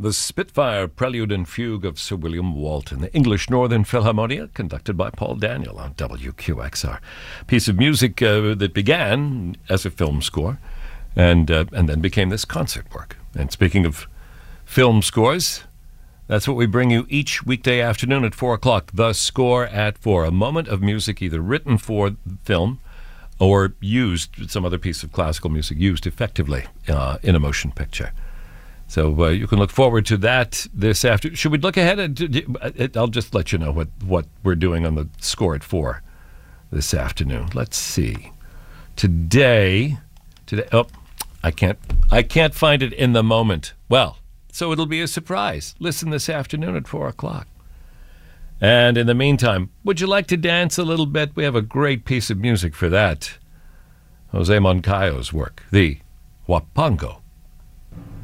The Spitfire Prelude and Fugue of Sir William Walton, the English Northern Philharmonia, conducted by Paul Daniel on WQXR. Piece of music that began as a film score and then became this concert work. And speaking of film scores, that's what we bring you each weekday afternoon at 4 o'clock. The Score at 4, a moment of music either written for film or used, some other piece of classical music used effectively in a motion picture. So you can look forward to that this afternoon. Should we look ahead? I'll just let you know what we're doing on the Score at 4 this afternoon. Let's see. Today, oh, I can't find it in the moment. Well, so it'll be a surprise. Listen this afternoon at 4 o'clock. And in the meantime, would you like to dance a little bit? We have a great piece of music for that. Jose Moncayo's work, the Huapango.